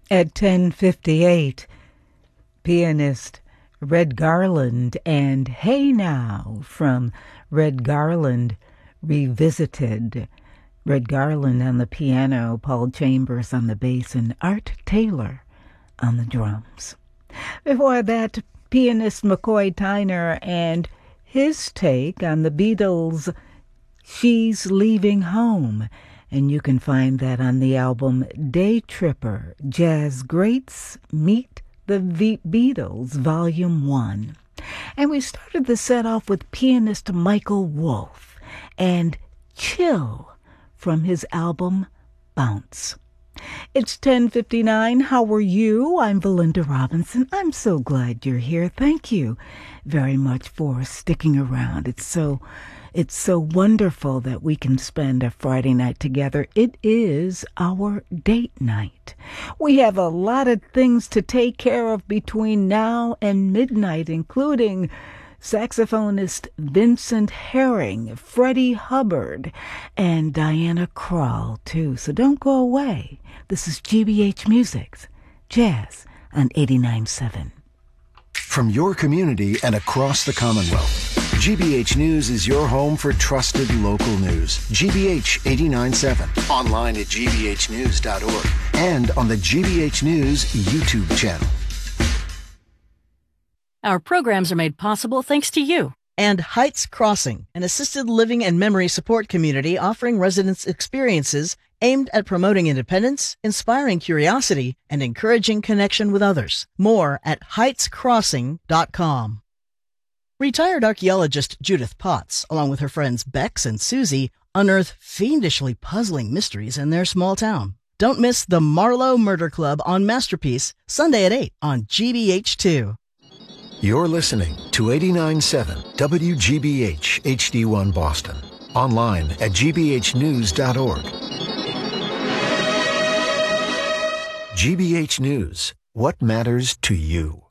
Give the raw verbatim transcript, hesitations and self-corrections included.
At ten fifty-eight, pianist Red Garland and Hey Now from Red Garland Revisited. Red Garland on the piano, Paul Chambers on the bass, and Art Taylor on the drums. Before that, pianist McCoy Tyner and his take on the Beatles' She's Leaving Home. And you can find that on the album Day Tripper, Jazz Greats Meet the v- Beatles, Volume one. And we started the set off with pianist Michael Wolff and Chill from his album Bounce. It's ten fifty-nine. How are you? I'm Belinda Robinson. I'm so glad you're here. Thank you very much for sticking around. It's so It's so wonderful that we can spend a Friday night together. It is our date night. We have a lot of things to take care of between now and midnight, including saxophonist Vincent Herring, Freddie Hubbard, and Diana Krall, too. So don't go away. This is G B H Music's Jazz on eighty-nine point seven. From your community and across the Commonwealth, G B H News is your home for trusted local news. G B H eighty-nine point seven. Online at g b h news dot org and on the G B H News YouTube channel. Our programs are made possible thanks to you. And Heights Crossing, an assisted living and memory support community offering residents experiences aimed at promoting independence, inspiring curiosity, and encouraging connection with others. More at heights crossing dot com. Retired archaeologist Judith Potts, along with her friends Bex and Susie, unearth fiendishly puzzling mysteries in their small town. Don't miss the Marlowe Murder Club on Masterpiece, Sunday at eight on G B H two. You're listening to eighty-nine point seven W G B H H D one Boston. Online at g b h news dot org. G B H News. What matters to you?